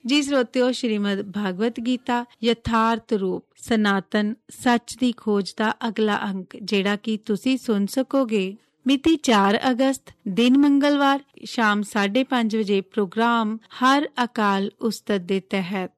ਜੀ ਸਰੋਤਿਓ, ਸ਼੍ਰੀਮਦ ਭਾਗਵਤ ਗੀਤਾ ਯਥਾਰਥ ਰੂਪ ਸਨਾਤਨ ਸੱਚ ਦੀ ਖੋਜ ਦਾ ਅਗਲਾ ਅੰਕ ਜਿਹੜਾ ਕਿ ਤੁਸੀਂ ਸੁਣ ਸਕੋਗੇ ਮਿਤੀ 4 ਅਗਸਤ ਦਿਨ ਮੰਗਲਵਾਰ ਸ਼ਾਮ 5:30 ਵਜੇ ਪ੍ਰੋਗਰਾਮ ਹਰ ਅਕਾਲ ਉਸਤਤ ਦੇ ਤਹਿਤ।